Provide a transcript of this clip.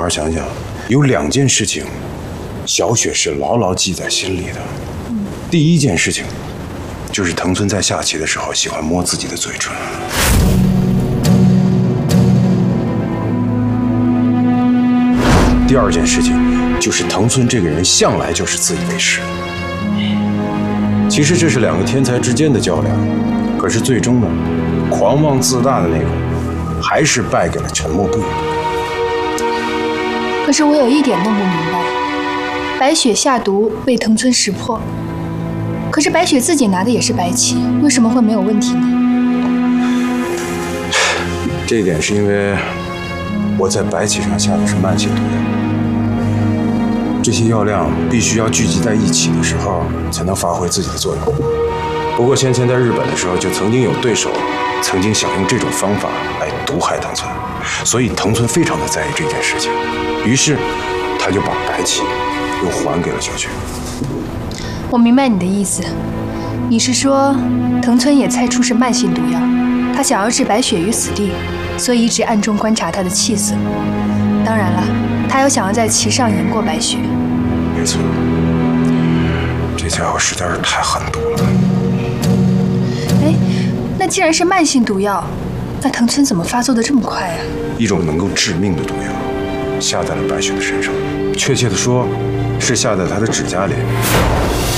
想想，有2件事情，小雪是牢牢记在心里的。第一件事情，就是藤村在下棋的时候喜欢摸自己的嘴唇。第2件事情，就是藤村这个人向来就是自以为是。其实这是2个天才之间的较量，可是最终呢，狂妄自大的那个还是败给了沉默不语。 可是我有一点弄不明白，白雪下毒被藤村识破，可是白雪自己拿的也是白棋，为什么会没有问题呢？ 这一点是因为我在白棋上下的是慢性毒药，这些药量必须要聚集在一起的时候才能发挥自己的作用。不过先前在日本的时候，就曾经有对手曾经想用这种方法来毒害藤村，所以藤村非常的在意这件事情，于是他就把白棋又还给了小雪。 我明白你的意思，你是说藤村也猜出是慢性毒药，他想要置白雪于死地，所以一直暗中观察她的气色。当然了，他又想要在棋上赢过白雪。 没错，这家伙实在是太狠毒了。 哎，那既然是慢性毒药，那藤村怎么发作的这么快啊？ 一种能够致命的毒药下在了白雪的身上，确切的说，是下在她的指甲里。